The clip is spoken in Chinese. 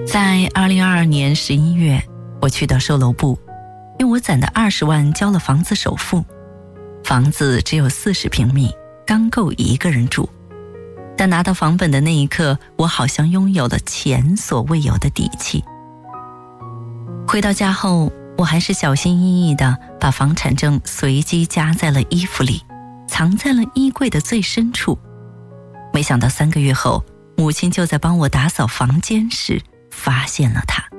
在2022年11月，我去到售楼部，用我攒的20万交了房子首付。房子只有40平米，刚够一个人住。但拿到房本的那一刻，我好像拥有了前所未有的底气。回到家后，我还是小心翼翼地把房产证随机夹在了衣服里，藏在了衣柜的最深处。没想到3个月后，母亲就在帮我打扫房间时发现了它。